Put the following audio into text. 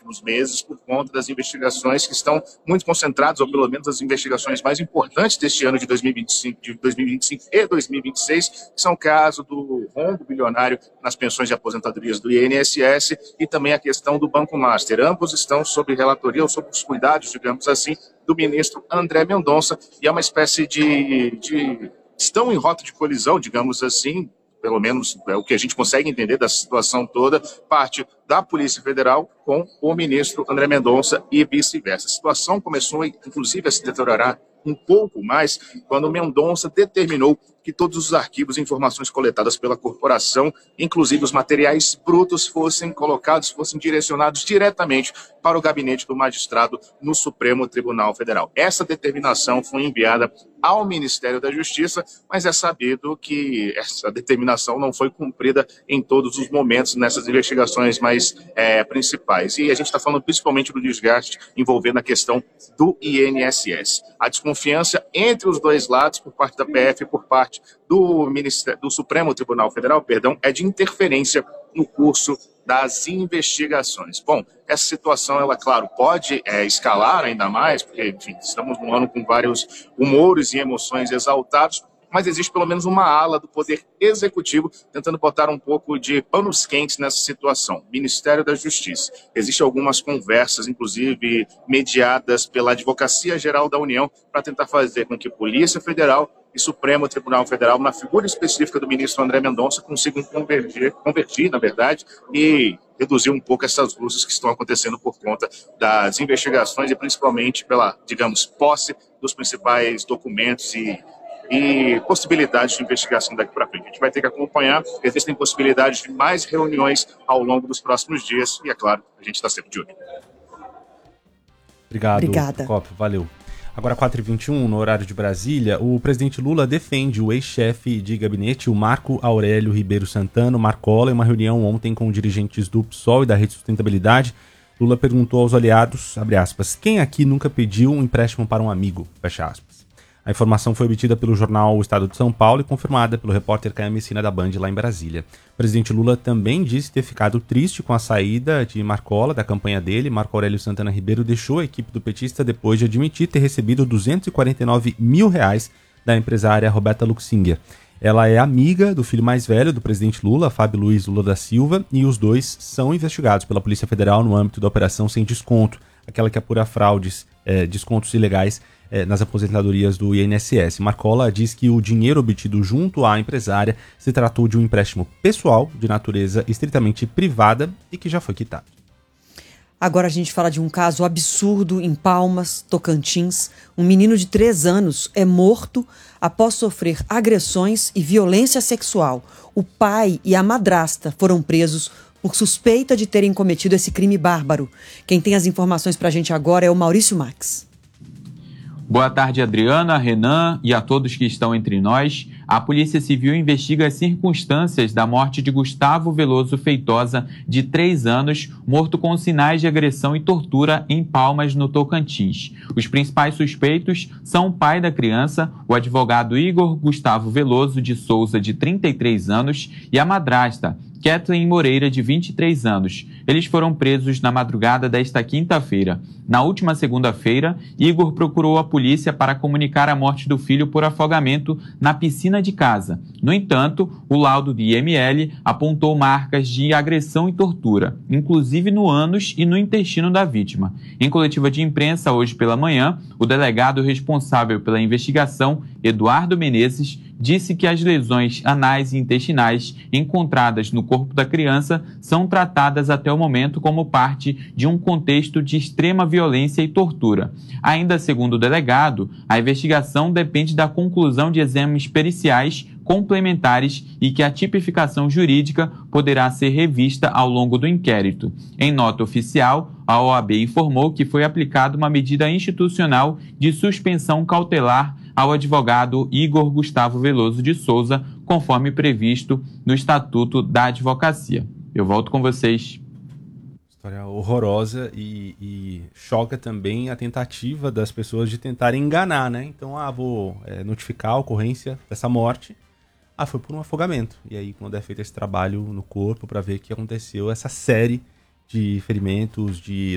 últimos meses por conta das investigações que estão muito concentradas, ou pelo menos as investigações mais importantes deste ano de 2025 e 2026, que são o caso do rombo bilionário nas pensões de aposentadorias do INSS e também a questão do Banco Master. Ambos estão sob relatoria ou sob os cuidados, digamos assim, do ministro André Mendonça, e é uma espécie estão em rota de colisão, digamos assim, pelo menos é o que a gente consegue entender da situação toda, parte da Polícia Federal com o ministro André Mendonça e vice-versa. A situação começou, inclusive, a se deteriorar um pouco mais quando Mendonça determinou que todos os arquivos e informações coletadas pela corporação, inclusive os materiais brutos, fossem direcionados diretamente para o gabinete do magistrado no Supremo Tribunal Federal. Essa determinação foi enviada ao Ministério da Justiça, mas é sabido que essa determinação não foi cumprida em todos os momentos nessas investigações mais principais. E a gente está falando principalmente do desgaste envolvendo a questão do INSS. A desconfiança entre os dois lados, por parte da PF e por parte do Supremo Tribunal Federal, é de interferência no curso das investigações. Bom, essa situação, ela, claro, pode escalar ainda mais, porque, enfim, estamos num ano com vários humores e emoções exaltados, mas existe pelo menos uma ala do Poder Executivo tentando botar um pouco de panos quentes nessa situação. Ministério da Justiça. Existem algumas conversas, inclusive mediadas pela Advocacia Geral da União, para tentar fazer com que Polícia Federal e Supremo Tribunal Federal, na figura específica do ministro André Mendonça, consigam convergir, na verdade, e reduzir um pouco essas luzes que estão acontecendo por conta das investigações e principalmente pela, digamos, posse dos principais documentos e possibilidades de investigação daqui para frente. A gente vai ter que acompanhar, existem possibilidades de mais reuniões ao longo dos próximos dias e, é claro, a gente está sempre de olho. Obrigada. Copio, valeu. Agora 4h21, no horário de Brasília, o presidente Lula defende o ex-chefe de gabinete, o Marco Aurélio Ribeiro Santana, Marcola, em uma reunião ontem com dirigentes do PSOL e da Rede Sustentabilidade. Lula perguntou aos aliados, abre aspas, quem aqui nunca pediu um empréstimo para um amigo, fecha aspas. A informação foi obtida pelo jornal O Estado de São Paulo e confirmada pelo repórter Caio Messina da Band lá em Brasília. O presidente Lula também disse ter ficado triste com a saída de Marcola da campanha dele. Marco Aurélio Santana Ribeiro deixou a equipe do petista depois de admitir ter recebido R$249 mil da empresária Roberta Luxinger. Ela é amiga do filho mais velho do presidente Lula, Fábio Luiz Lula da Silva, e os dois são investigados pela Polícia Federal no âmbito da Operação Sem Desconto, aquela que apura fraudes, descontos ilegais nas aposentadorias do INSS. Marcola diz que o dinheiro obtido junto à empresária se tratou de um empréstimo pessoal de natureza estritamente privada e que já foi quitado. Agora a gente fala de um caso absurdo em Palmas, Tocantins. Um menino de 3 anos é morto após sofrer agressões e violência sexual. O pai e a madrasta foram presos por suspeita de terem cometido esse crime bárbaro. Quem tem as informações pra gente agora é o Maurício Max. Boa tarde, Adriana, Renan e a todos que estão entre nós. A Polícia Civil investiga as circunstâncias da morte de Gustavo Veloso Feitosa, de 3 anos, morto com sinais de agressão e tortura em Palmas, no Tocantins. Os principais suspeitos são o pai da criança, o advogado Igor Gustavo Veloso de Souza, de 33 anos, e a madrasta, Kathleen Moreira, de 23 anos. Eles foram presos na madrugada desta quinta-feira. Na última segunda-feira, Igor procurou a polícia para comunicar a morte do filho por afogamento na piscina de casa. No entanto, o laudo do IML apontou marcas de agressão e tortura, inclusive no ânus e no intestino da vítima. Em coletiva de imprensa hoje pela manhã, o delegado responsável pela investigação, Eduardo Menezes, disse que as lesões anais e intestinais encontradas no corpo da criança são tratadas até o momento como parte de um contexto de extrema violência e tortura. Ainda segundo o delegado, a investigação depende da conclusão de exames periciais complementares e que a tipificação jurídica poderá ser revista ao longo do inquérito. Em nota oficial, a OAB informou que foi aplicada uma medida institucional de suspensão cautelar ao advogado Igor Gustavo Veloso de Souza, conforme previsto no Estatuto da Advocacia. Eu volto com vocês. História horrorosa e choca também a tentativa das pessoas de tentarem enganar, né? Então, vou notificar a ocorrência dessa morte. Foi por um afogamento. E aí, quando é feito esse trabalho no corpo para ver o que aconteceu, essa série de ferimentos, de